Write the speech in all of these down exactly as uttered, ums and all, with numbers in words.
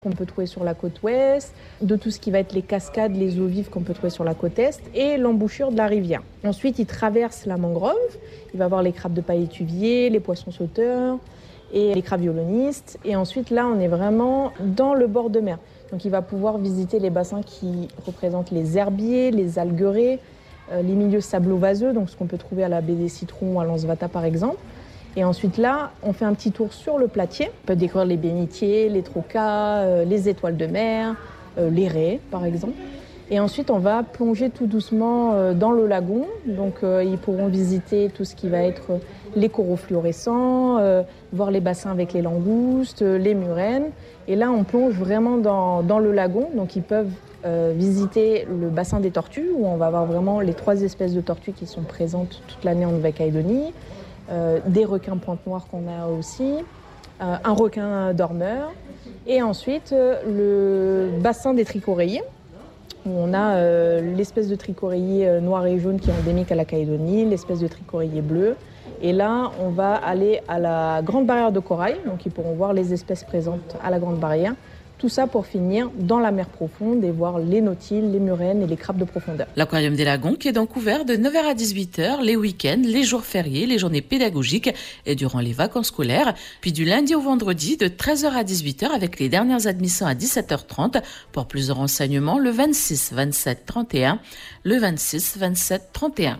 qu'on peut trouver sur la côte ouest, de tout ce qui va être les cascades, les eaux vives qu'on peut trouver sur la côte est et l'embouchure de la rivière. Ensuite, il traverse la mangrove, il va voir les crabes de palétuvier, les poissons sauteurs et les crabes violonistes. Et ensuite, là, on est vraiment dans le bord de mer. Donc, il va pouvoir visiter les bassins qui représentent les herbiers, les alguerets, euh, les milieux sablo-vaseux, donc ce qu'on peut trouver à la baie des Citrons ou à Lansvata par exemple. Et ensuite là, on fait un petit tour sur le platier. On peut découvrir les bénitiers, les trocas, euh, les étoiles de mer, euh, les raies par exemple. Et ensuite, on va plonger tout doucement euh, dans le lagon. Donc euh, ils pourront visiter tout ce qui va être les coraux fluorescents, euh, voir les bassins avec les langoustes, euh, les murènes. Et là, on plonge vraiment dans, dans le lagon. Donc ils peuvent euh, visiter le bassin des tortues, où on va avoir vraiment les trois espèces de tortues qui sont présentes toute l'année en Nouvelle-Calédonie. Euh, des requins pointe-noire qu'on a aussi, euh, un requin dormeur, et ensuite euh, le bassin des trichoréiers, où on a euh, l'espèce de trichoréier euh, noir et jaune qui est endémique à la Calédonie, l'espèce de trichoréier bleu. Et là, on va aller à la Grande Barrière de Corail, donc ils pourront voir les espèces présentes à la Grande Barrière. Tout ça pour finir dans la mer profonde et voir les nautiles, les murènes et les crabes de profondeur. L'Aquarium des Lagons qui est donc ouvert de neuf heures à dix-huit heures, les week-ends, les jours fériés, les journées pédagogiques et durant les vacances scolaires. Puis du lundi au vendredi de treize heures à dix-huit heures avec les dernières admissions à dix-sept heures trente. Pour plus de renseignements, le vingt-six, vingt-sept, trente et un, le vingt-six, vingt-sept, trente et un.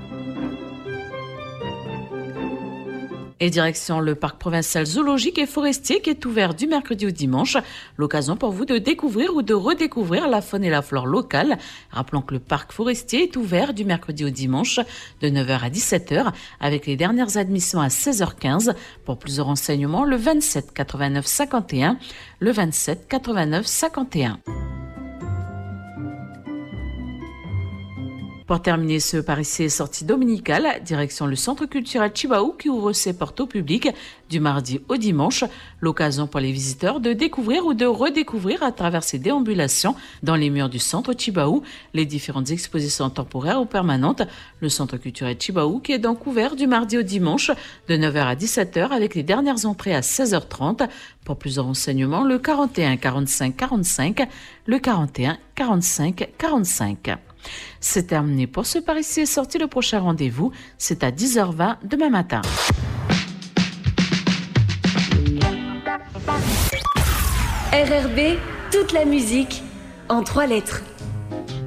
Et direction le parc provincial zoologique et forestier qui est ouvert du mercredi au dimanche. L'occasion pour vous de découvrir ou de redécouvrir la faune et la flore locale. Rappelons que le parc forestier est ouvert du mercredi au dimanche de neuf heures à dix-sept heures avec les dernières admissions à seize heures quinze. Pour plus de renseignements, le vingt-sept, quatre-vingt-neuf, cinquante et un, le vingt-sept, quatre-vingt-neuf, cinquante et un. Pour terminer ce par ici sortie dominicale, direction le centre culturel Chibaou qui ouvre ses portes au public du mardi au dimanche. L'occasion pour les visiteurs de découvrir ou de redécouvrir à travers ses déambulations dans les murs du centre Chibaou les différentes expositions temporaires ou permanentes. Le centre culturel Chibaou qui est donc ouvert du mardi au dimanche de neuf heures à dix-sept heures avec les dernières entrées à seize heures trente. Pour plus de renseignements, le quarante et un, quarante-cinq, quarante-cinq, le quarante et un, quarante-cinq, quarante-cinq. C'est terminé pour ce par ici est sorti. Le prochain rendez-vous, c'est à dix heures vingt demain matin. R R B, toute la musique en trois lettres.